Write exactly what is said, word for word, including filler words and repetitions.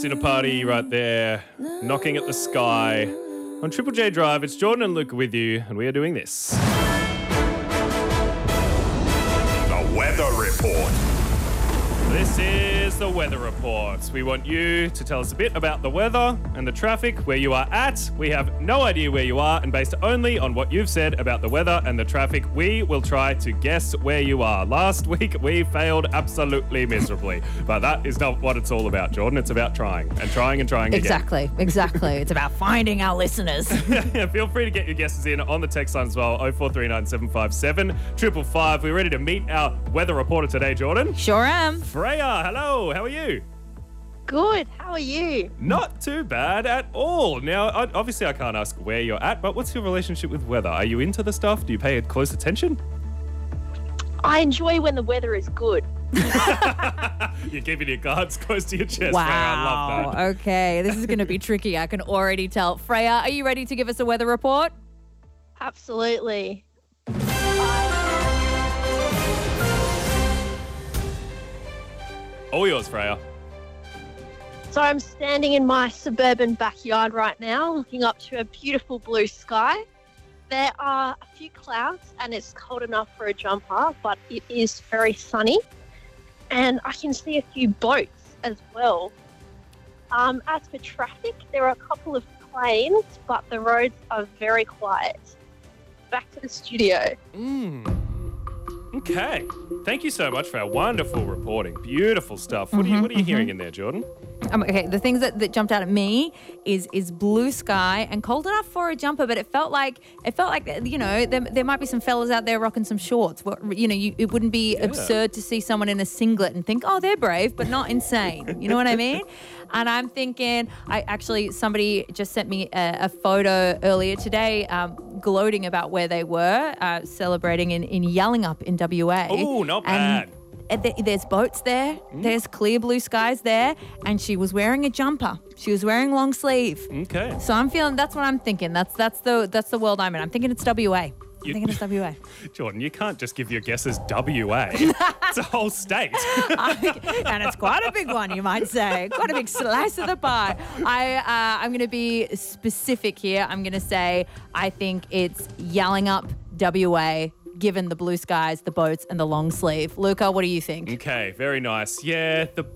In a party right there, knocking at the sky. On Triple J Drive, it's Jordan and Luke with you, and we are doing this. The Weather Report. This is the Weather Report. We want you to tell us a bit about the weather and the traffic, where you are at. We have no idea where you are, and based only on what you've said about the weather and the traffic, we will try to guess where you are. Last week, we failed absolutely miserably, but that is not what it's all about, Jordan. It's about trying and trying and trying again. Exactly, exactly. It's about finding our listeners. Feel free to get your guesses in on the text line as well, oh four three nine seven five seven, five five five. We're ready to meet our weather reporter today, Jordan. Sure am. Freya, hello. How are you? Good. How are you? Not too bad at all. Now, I- obviously, I can't ask where you're at, but what's your relationship with weather? Are you into the stuff? Do you pay close attention? I enjoy when the weather is good. You're keeping your cards close to your chest, Wow. Freya. I love that. Okay, this is going to be tricky. I can already tell. Freya, are you ready to give us a weather report? Absolutely. All yours, Freya. So I'm standing in my suburban backyard right now, looking up to a beautiful blue sky. There are a few clouds and it's cold enough for a jumper, but it is very sunny. And I can see a few boats as well. Um, as for traffic, there are a couple of planes, but the roads are very quiet. Back to the studio. Mm. Okay. Thank you so much for our wonderful reporting. Beautiful stuff. What, Mm-hmm, are you, what are you mm-hmm. hearing in there, Jordan? Um, okay, the things that, that jumped out at me is is blue sky and cold enough for a jumper, but it felt like it felt like you know there, there might be some fellas out there rocking some shorts. What, you know, you, it wouldn't be Yeah. absurd to see someone in a singlet and think, oh, they're brave, but not insane. You know what I mean? And I'm thinking, I actually somebody just sent me a, a photo earlier today, um, gloating about where they were uh, celebrating in in Yallingup in W A. Oh, not And- bad. and th- There's boats there. There's clear blue skies there. And she was wearing a jumper. She was wearing long sleeve. Okay. So I'm feeling, that's what I'm thinking. That's that's the that's the world I'm in. I'm thinking it's W A. I'm You- thinking it's W A. Jordan, you can't just give your guesses W A. It's a whole state. And it's quite a big one, you might say. Quite a big slice of the pie. I, uh, I'm going to be specific here. I'm going to say I think it's Yallingup, W A, given the blue skies, the boats, and the long sleeve. Luca, what do you think? Okay, very nice. Yeah, the